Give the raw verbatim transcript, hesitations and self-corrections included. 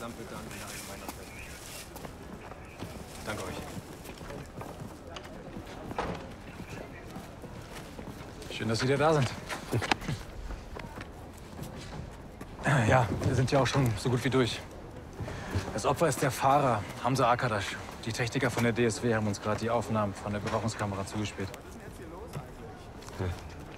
Gesamtbedarf in der Allgemeinheit. Danke euch. Schön, dass Sie wieder da sind. Ja, wir sind ja auch schon so gut wie durch. Das Opfer ist der Fahrer, Hamza Arkadaş. Die Techniker von der D S W haben uns gerade die Aufnahmen von der Überwachungskamera zugespielt. Was ist denn jetzt hier los eigentlich?